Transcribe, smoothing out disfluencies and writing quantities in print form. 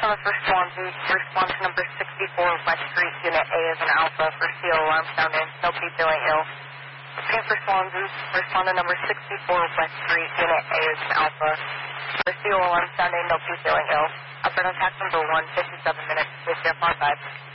Plymouth for Swansea, respond to number 64 West Street, Unit A is an Alpha for CO alarm sounding, nobody feeling ill. Repeat for Swansea, respond to number 64 West Street, Unit A is an Alpha for CO alarm sounding, nobody feeling ill. Upper attack number 1, 57 minutes, with Jeff on 5.